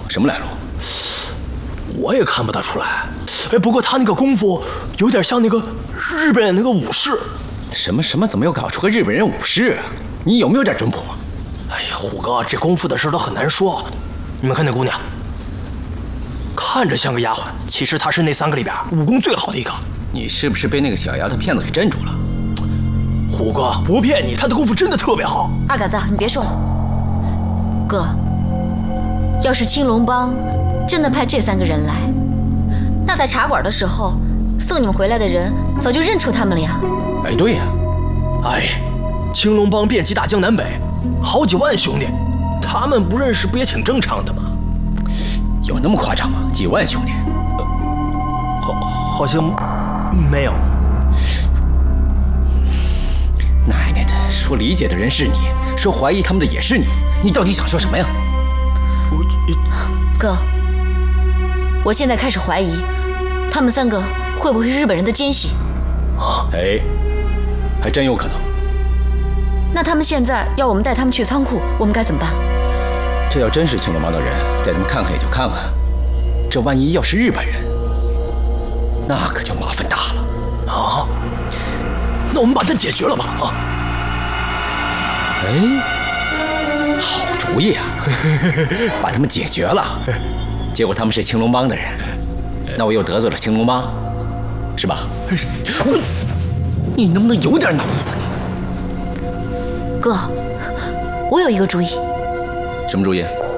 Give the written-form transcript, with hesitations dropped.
什么来路？ 我也看不大出来。哎，不过他那个功夫有点像那个日本人那个武士。 什么？怎么又搞出个日本人武士啊？你有没有点准谱啊？ 哎呀，虎哥，这功夫的事都很难说。你们看那姑娘，看着像个丫鬟，其实她是那3个里边武功最好的一个。 你是不是被那个小丫头骗子给镇住了？ 虎哥，不骗你，她的功夫真的特别好。 二杆子，你别说了。哥，要是青龙帮真的派这3个人来，那在茶馆的时候送你们回来的人早就认出他们了呀。 哎，对呀。 哎，青龙帮遍及大江南北，好几万兄弟，他们不认识不也挺正常的吗？ 有那么夸张吗？几万兄弟？ 好像没有。 奶奶的，说理解的人是你，说怀疑他们的也是你，你到底想说什么呀？ 哥，我现在开始怀疑，他们3个会不会是日本人的奸细？ 哎，还真有可能。 那他们现在要我们带他们去仓库，我们该怎么办？ 这要真是青龙帮的人，带他们看看也就看看，这万一要是日本人，那可就麻烦大了啊！那我们把他解决了吧？啊！ 哎，好主意啊！把他们解决了，结果他们是青龙帮的人，那我又得罪了青龙帮，是吧？你能不能有点脑子？ 哥，我有一个主意。 什么主意？